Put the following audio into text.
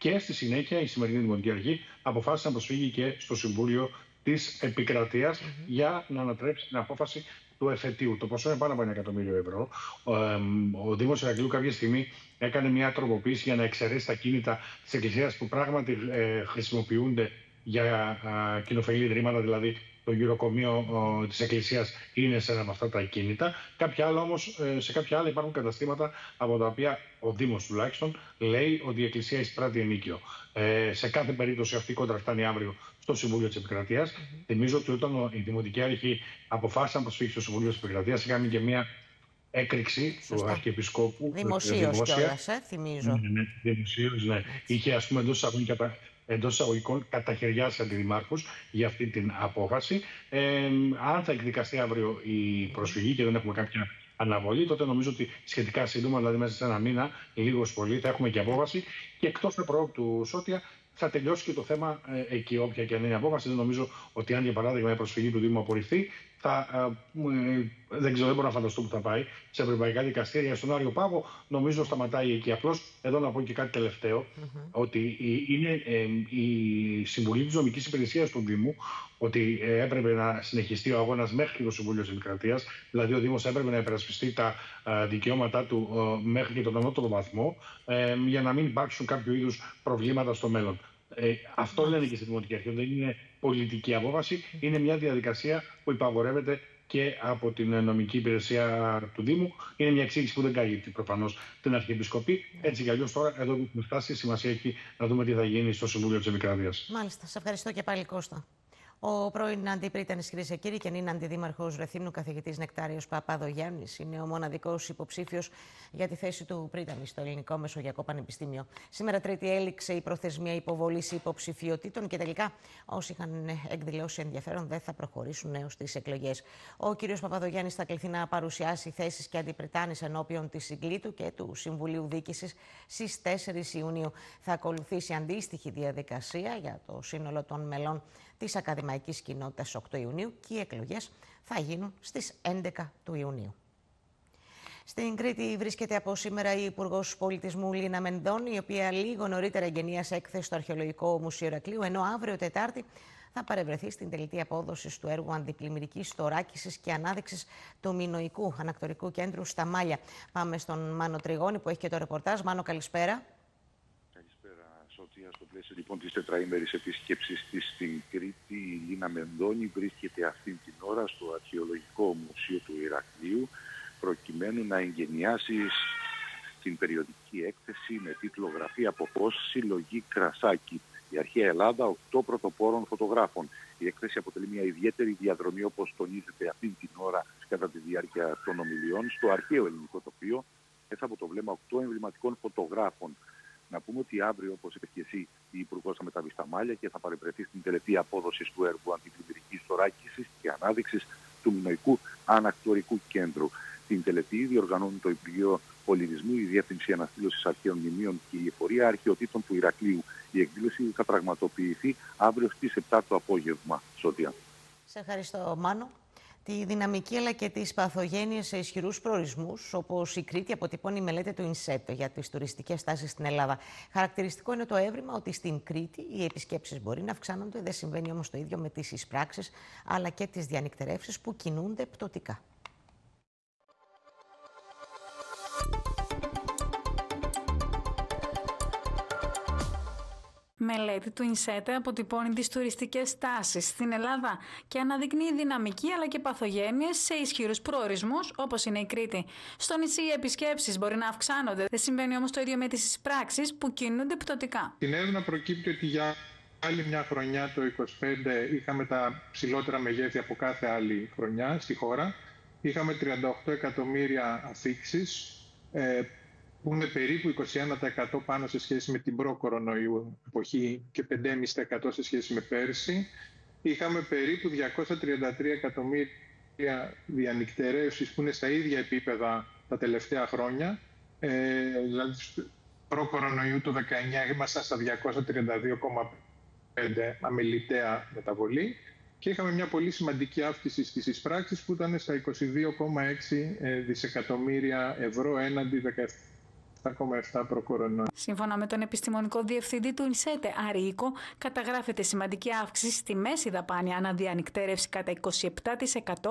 Και στη συνέχεια η σημερινή Δημοτική Αρχή αποφάσισε να προσφύγει και στο Συμβούλιο της Επικρατείας για να ανατρέψει την απόφαση του εφετείου. Το ποσό είναι πάνω από 1 εκατομμύριο ευρώ. Ο Δήμος Ηρακλείου κάποια στιγμή έκανε μια τροποποίηση για να εξαιρέσει τα κίνητα της Εκκλησίας που πράγματι χρησιμοποιούνται για κοινοφελή ιδρύματα, δηλαδή το γυροκομείο της Εκκλησίας είναι σε ένα από αυτά τα ακίνητα. Σε κάποια άλλα υπάρχουν καταστήματα από τα οποία ο Δήμος τουλάχιστον λέει ότι η Εκκλησία εισπράττει ενίκιο. Σε κάθε περίπτωση αυτή η κόντρα φτάνει αύριο στο Συμβούλιο της Επικρατείας. Θυμίζω ότι όταν η Δημοτική Αρχή αποφάσισε να προσφύγει στο Συμβούλιο της Επικρατεείας, είχαμε και μια έκρηξη του Αρχιεπισκόπου. Δημοσίως κιόλας, θυμίζω. Ναι, δημοσίως, ναι. Είχε, ας πούμε, εντός εισαγωγικών καταχαιριάσει αντιδημάρχους για αυτή την απόφαση. Αν θα εκδικαστεί αύριο η προσφυγή και δεν έχουμε κάποια αναβολή, τότε νομίζω ότι σχετικά σύντομα, δηλαδή μέσα σε ένα μήνα, λίγος πολύ, θα έχουμε και απόφαση. Και εκτός του Σώτια, θα τελειώσει και το θέμα εκεί, όποια και αν είναι η απόφαση. Δεν νομίζω ότι αν για παράδειγμα η προσφυγή του Δήμου απορριφθεί, δεν μπορώ να φανταστώ που θα πάει σε ευρωπαϊκά δικαστήρια. Στον Άριο Πάγο νομίζω σταματάει εκεί. Απλώς εδώ να πω και κάτι τελευταίο, ότι είναι η συμβουλή της νομικής υπηρεσίας του Δήμου ότι έπρεπε να συνεχιστεί ο αγώνας μέχρι το Συμβούλιο της Επικρατείας. Δηλαδή ο Δήμος έπρεπε να υπερασπιστεί τα δικαιώματά του μέχρι και τον ανώτερο βαθμό για να μην υπάρξουν κάποιο είδους προβλήματα στο μέλλον. Αυτό λένε και στη Δημοτική Αρχή. Δεν είναι πολιτική απόφαση, είναι μια διαδικασία που υπαγορεύεται και από την νομική υπηρεσία του Δήμου. Είναι μια εξήγηση που δεν καλύπτει προφανώς την Αρχιεπισκοπή. Έτσι κι αλλιώς τώρα, εδώ που έχουμε φτάσει, σημασία έχει να δούμε τι θα γίνει στο Συμβούλιο της Επικρατείας. Μάλιστα. Σε ευχαριστώ και πάλι, Κώστα. Ο πρώην αντιπρίτανης, κυρίες και κύριοι, και νυν αντιδήμαρχος Ρεθύμνου, καθηγητής Νεκτάριος Παπαδογιάννης, είναι ο μοναδικός υποψήφιος για τη θέση του πρίτανη στο Ελληνικό Μεσογειακό Πανεπιστήμιο. Σήμερα, Τρίτη, έληξε η προθεσμία υποβολής υποψηφιωτήτων και τελικά όσοι είχαν εκδηλώσει ενδιαφέρον δεν θα προχωρήσουν έως τις εκλογές. Ο κύριος Παπαδογιάννης θα κληθεί να παρουσιάσει θέσεις και αντιπριτάνης ενώπιον της Συγκλήτου και του Συμβουλίου Διοίκησης στις 4 Ιουνίου. Θα ακολουθήσει αντίστοιχη διαδικασία για το σύνολο των μελών της ακαδημαϊκής κοινότητας 8 Ιουνίου και οι εκλογές θα γίνουν στις 11 του Ιουνίου. Στην Κρήτη βρίσκεται από σήμερα η Υπουργός Πολιτισμού Λίνα Μενδώνη, η οποία λίγο νωρίτερα εγγενίασε έκθεση στο Αρχαιολογικό Μουσείο Ηρακλείου, ενώ αύριο Τετάρτη θα παρευρεθεί στην τελετή απόδοσης του έργου αντιπλημμυρικής θωράκισης και ανάδειξης του Μινωικού Ανακτορικού Κέντρου στα Μάλια. Πάμε στον Μάνο Τριγώνη που έχει και το ρεπορτάζ. Μάνο, καλησπέρα. Στο πλαίσιο λοιπόν της τετραήμερης επίσκεψης της στην Κρήτη, η Λίνα Μενδώνη βρίσκεται αυτή την ώρα στο Αρχαιολογικό Μουσείο του Ηρακλείου προκειμένου να εγγενιάσει στην περιοδική έκθεση με τίτλο «Γραφή από πώς συλλογή Κρασάκη. Η αρχαία Ελλάδα 8 πρωτοπόρων φωτογράφων». Η έκθεση αποτελεί μια ιδιαίτερη διαδρομή, όπως τονίζεται αυτή την ώρα κατά τη διάρκεια των ομιλιών, στο αρχαίο ελληνικό τοπίο, μέσα από το βλέμμα 8 εμβληματικών φωτογράφων. Να πούμε ότι αύριο, όπως είπε και εσύ, η Υπουργός θα μεταβεί στα Μάλια και θα παρευρεθεί στην τελετή απόδοσης του έργου αντιπλημμυρικής θωράκισης και ανάδειξης του Μινωικού Ανακτορικού Κέντρου. Την τελετή διοργανώνουν το Υπουργείο Πολιτισμού, η Διεύθυνση Αναστήλωσης Αρχαίων Μνημείων και η Εφορία Αρχαιοτήτων του Ηρακλείου. Η εκδήλωση θα πραγματοποιηθεί αύριο στις 7 το απόγευμα. Σώτια. Σε ευχαριστώ, Μάνο. Τη δυναμική αλλά και τις παθογένειες σε ισχυρούς προορισμούς, όπως η Κρήτη αποτυπώνει η μελέτη του ΙΝΣΕΤ για τις τουριστικές τάσεις στην Ελλάδα. Χαρακτηριστικό είναι το έβριμα ότι στην Κρήτη οι επισκέψεις μπορεί να αυξάνονται, δεν συμβαίνει όμως το ίδιο με τις εισπράξεις αλλά και τις διανυκτερεύσεις που κινούνται πτωτικά. Μελέτη του ΙΝΣΕΤ αποτυπώνει τις τουριστικές τάσεις στην Ελλάδα και αναδεικνύει δυναμική αλλά και παθογένειες σε ισχυρούς προορισμούς όπως είναι η Κρήτη. Στο νησί οι επισκέψεις μπορεί να αυξάνονται, δεν συμβαίνει όμως το ίδιο με τις εισπράξεις που κινούνται πτωτικά. Στην έρευνα προκύπτει ότι για άλλη μια χρονιά, το 2025, είχαμε τα ψηλότερα μεγέθη από κάθε άλλη χρονιά στη χώρα. Είχαμε 38 εκατομμύρια αφήξεις, που είναι περίπου 21% πάνω σε σχέση με την προ-κορονοϊού εποχή και 5,5% σε σχέση με πέρσι. Είχαμε περίπου 233 εκατομμύρια διανυκτερεύσεις που είναι στα ίδια επίπεδα τα τελευταία χρόνια. Δηλαδή, προ-κορονοϊού το 19 ήμασταν στα 232,5 αμεληταία μεταβολή και είχαμε μια πολύ σημαντική αύξηση στις εισπράξεις που ήταν στα 22,6 δισεκατομμύρια ευρώ έναντι 7,7 προ-κορονοϊό. Σύμφωνα με τον επιστημονικό διευθυντή του ΙΝΣΕΤΕ, Άρη Οίκο, καταγράφεται σημαντική αύξηση στη μέση δαπάνη αναδιανυκτέρευση κατά 27%